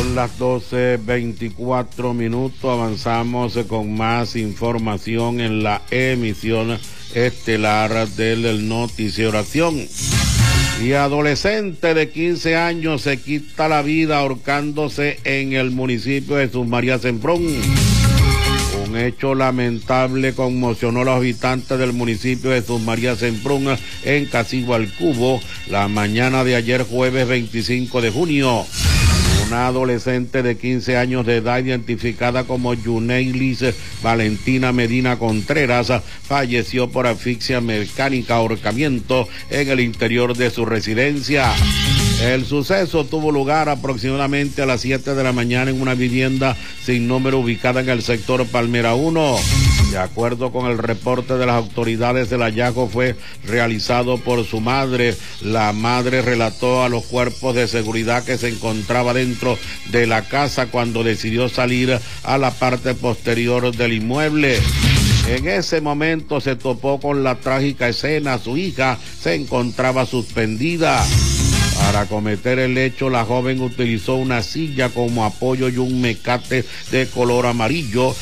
Son las 12:24, avanzamos con más información en la emisión estelar del Noticiero Acción. Y adolescente de 15 años se quita la vida ahorcándose en el municipio de Jesús María Semprún. Un hecho lamentable conmocionó a los habitantes del municipio de Jesús María Semprún en Casigualcubo la mañana de ayer jueves 25 de junio. Una adolescente de 15 años de edad identificada como Yuneilis Valentina Medina Contreras falleció por asfixia mecánica ahorcamiento en el interior de su residencia. El suceso tuvo lugar aproximadamente a las 7 de la mañana en una vivienda sin número ubicada en el sector Palmera 1. De acuerdo con el reporte de las autoridades, el hallazgo fue realizado por su madre. La madre relató a los cuerpos de seguridad que se encontraba dentro de la casa cuando decidió salir a la parte posterior del inmueble. En ese momento se topó con la trágica escena. Su hija se encontraba suspendida. Para cometer el hecho, la joven utilizó una silla como apoyo y un mecate de color amarillo